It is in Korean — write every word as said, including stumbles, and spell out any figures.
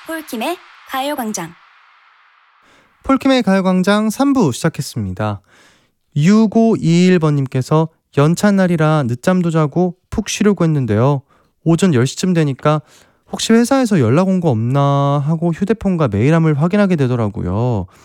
폴킴의 가요광장. 폴킴의 가요광장 삼 부 시작했습니다. 육오이일 번님께서 연차 날이라 늦잠도 자고 푹 쉬려고 했는데요. 오전 열 시쯤 되니까 혹시 회사에서 연락 온 거 없나 하고 휴대폰과 메일함을 확인하게 되더라고요.